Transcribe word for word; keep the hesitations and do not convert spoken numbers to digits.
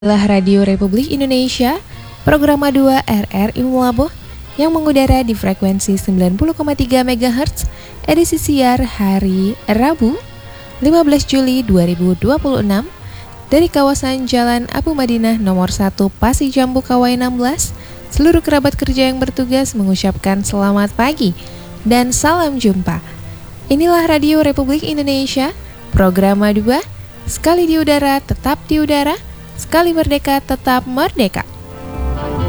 Adalah Radio Republik Indonesia, program dua R R I Mulabo yang mengudara di frekuensi sembilan puluh koma tiga megahertz, edisi siar hari Rabu lima belas Juli dua ribu dua puluh enam dari kawasan Jalan Abu Madinah nomor satu Pasi Jambu Kawai enam belas. Seluruh kerabat kerja yang bertugas mengucapkan selamat pagi dan salam jumpa. Inilah Radio Republik Indonesia, program dua, sekali di udara tetap di udara, sekali merdeka tetap merdeka.